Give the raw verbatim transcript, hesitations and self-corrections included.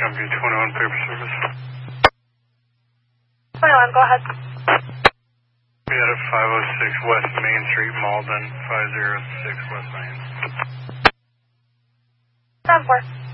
W twenty-one paper service. twenty-one, go ahead. We had a five oh six West Main Street, Malden, five oh six West Main. ten four.